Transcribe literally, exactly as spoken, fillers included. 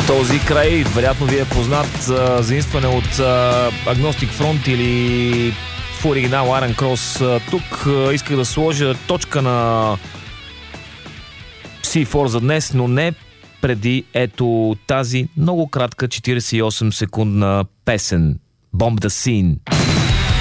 Този край, вероятно ви е познат а, заимстване от а, Agnostic Front или в оригинал Iron Cross. Тук а, исках да сложа точка на Си фор за днес, но не преди ето тази много кратка четиридесет и осем секундна песен Bomb the Scene.